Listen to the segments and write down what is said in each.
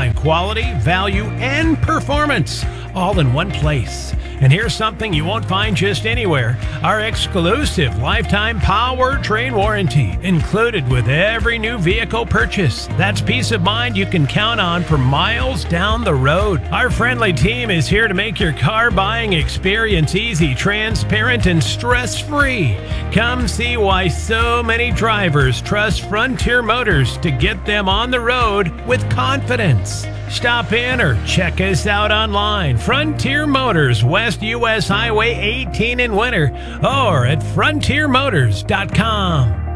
find quality, value, and performance all in one place. And here's something you won't find just anywhere. Our exclusive lifetime powertrain warranty included with every new vehicle purchase. That's peace of mind you can count on for miles down the road. Our friendly team is here to make your car buying experience easy, transparent, and stress-free. Come see why so many drivers trust Frontier Motors to get them on the road with confidence. Stop in or check us out online. Frontier Motors, West US Highway 18 in Winter, or at frontiermotors.com.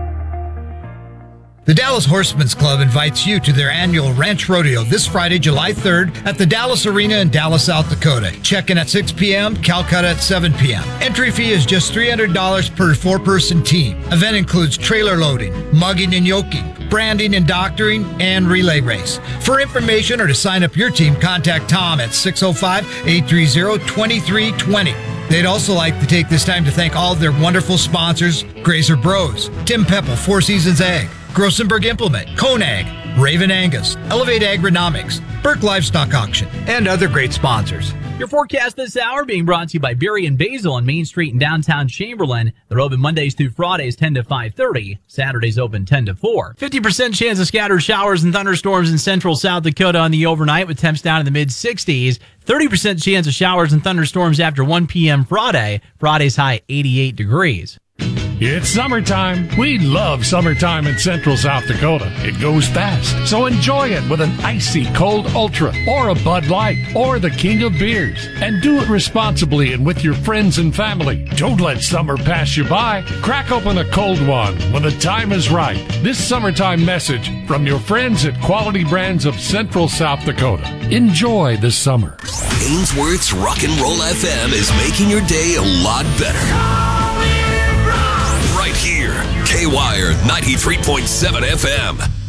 The Dallas Horsemen's Club invites you to their annual Ranch Rodeo this Friday, July 3rd at the Dallas Arena in Dallas, South Dakota. Check-in at 6 p.m., Calcutta at 7 p.m. Entry fee is just $300 per four-person team. Event includes trailer loading, mugging and yoking, branding and doctoring, and relay race. For information or to sign up your team, contact Tom at 605-830-2320. They'd also like to take this time to thank all of their wonderful sponsors: Grazer Bros, Tim Pepple, Four Seasons Ag, Grossenberg Implement, Conag, Raven Angus, Elevate Agronomics, Burke Livestock Auction, and other great sponsors. Your forecast this hour being brought to you by Beery and Basil on Main Street in downtown Chamberlain. They're open Mondays through Fridays 10 to 5:30. Saturdays open 10 to 4. 50% chance of scattered showers and thunderstorms in central South Dakota on the overnight with temps down in the mid-60s. 30% chance of showers and thunderstorms after 1 p.m. Friday. Friday's high 88 degrees. It's summertime. We love summertime in central South Dakota. It goes fast, so enjoy it with an icy cold Ultra or a Bud Light or the king of beers. And do it responsibly and with your friends and family. Don't let summer pass you by. Crack open a cold one when the time is right. This summertime message from your friends at Quality Brands of Central South Dakota. Enjoy the summer. Ainsworth's Rock and Roll FM is making your day a lot better. Right here, K-Wire 93.7 FM.